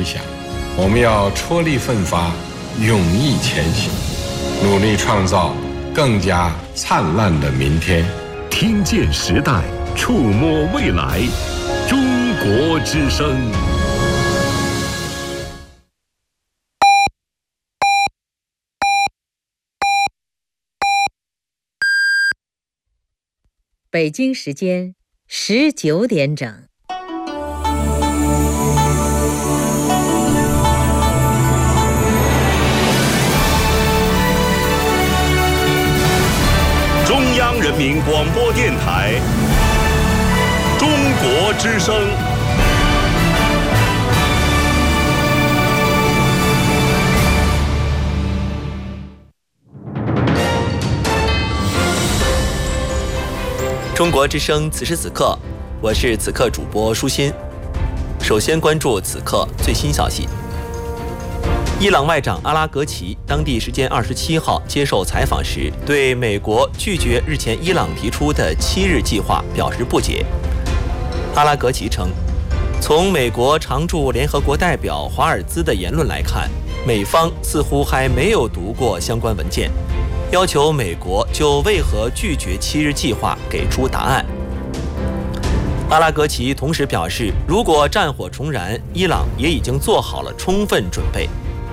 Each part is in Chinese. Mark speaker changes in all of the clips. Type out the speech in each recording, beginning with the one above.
Speaker 1: 飞翔。我们要踔厉奋发，勇毅前行，努力创造更加灿烂的明天。
Speaker 2: 听见时代，触摸未来，中国之声。
Speaker 3: 北京时间19点整。
Speaker 2: 中央人民广播电台中国之声。
Speaker 4: 中国之声，此时此刻，我是此刻主播舒心。首先关注此刻最新消息。伊朗外长阿拉格齐当地时间27号接受采访时，对美国拒绝日前伊朗提出的7日计划表示不解。阿拉格齐称，从美国常驻联合国代表华尔兹的言论来看，美方似乎还没有读过相关文件，要求美国就为何拒绝7日计划给出答案。阿拉格齐同时表示，如果战火重燃，伊朗也已经做好了充分准备。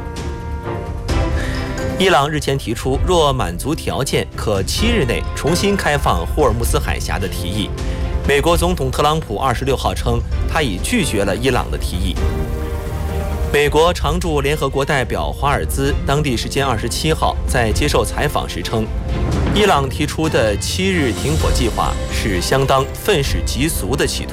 Speaker 4: 伊朗日前提出，若满足条件，可7日内重新开放霍尔木兹海峡的提议。美国总统特朗普26号称，他已拒绝了伊朗的提议。美国常驻联合国代表华尔兹当地时间27号在接受采访时称，伊朗提出的7日停火计划是相当愤世嫉俗的企图。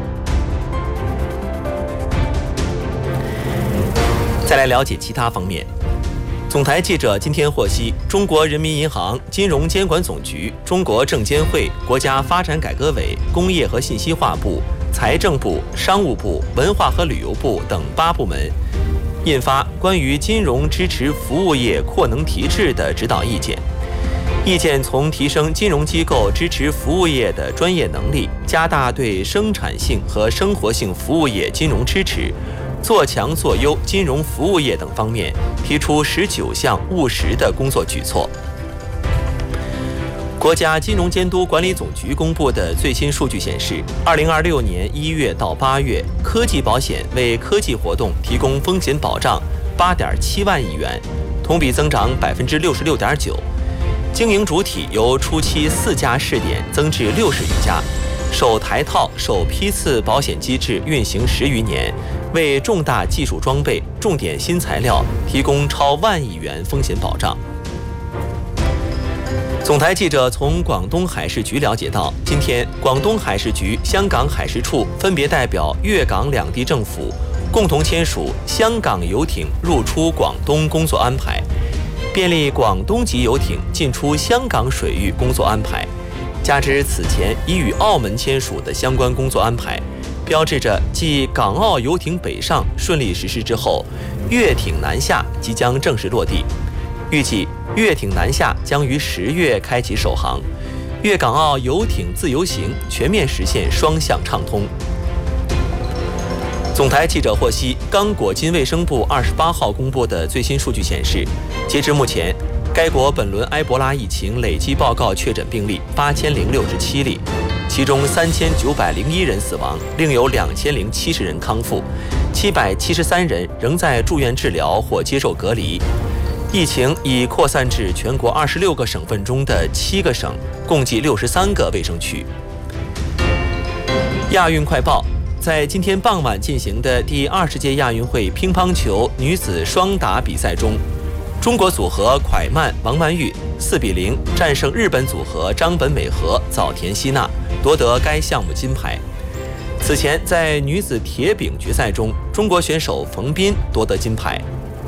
Speaker 4: 再来了解其他方面。总台记者今天获悉，中国人民银行、金融监管总局、中国证监会、国家发展改革委、工业和信息化部、财政部、商务部、文化和旅游部等8部门印发关于金融支持服务业扩能提质的指导意见。意见从提升金融机构支持服务业的专业能力，加大对生产性和生活性服务业金融支持，做强做优金融服务业等方面提出19项务实的工作举措。国家金融监督管理总局公布的最新数据显示，2026年1月到8月，科技保险为科技活动提供风险保障8.7万亿元，同比增长66.9%。经营主体由初期4家试点增至60余家，首台套、首批次保险机制运行10余年，为重大技术装备、重点新材料提供超1万亿元风险保障。总台记者从广东海事局了解到，今天广东海事局、香港海事处分别代表粤港两地政府共同签署香港游艇入出广东工作安排，便利广东籍游艇进出香港水域工作安排。加之此前已与澳门签署的相关工作安排，标志着继港澳游艇北上顺利实施之后，粤艇南下即将正式落地。预计粤艇南下将于10月开启首航，粤港澳游艇自由行全面实现双向畅通。总台记者获悉，刚果金卫生部28号公布的最新数据显示，截至目前，该国本轮埃博拉疫情累计报告确诊病例8067例，其中3901人死亡，另有2070人康复，773人仍在住院治疗或接受隔离。疫情已扩散至全国26个省份中的7个省，共计63个卫生区。亚运快报，在今天傍晚进行的第20届亚运会乒乓球女子双打比赛中，中国组合蒯曼王曼玉4-0战胜日本组合张本美和早田希娜，夺得该项目金牌。此前在女子铁饼决赛中，中国选手冯彬夺得金牌。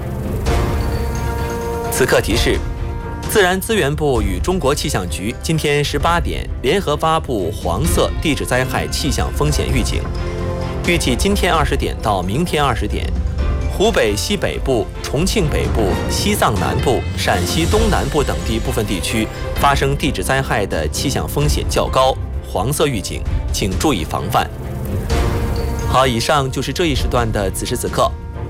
Speaker 4: 此刻提示，自然资源部与中国气象局今天18点联合发布黄色地质灾害气象风险预警，预计今天20点到明天20点，湖北西北部、重庆北部、西藏南部、陕西东南部等地部分地区发生地质灾害的气象风险较高，黄色预警，请注意防范。好，以上就是这一时段的此时此刻，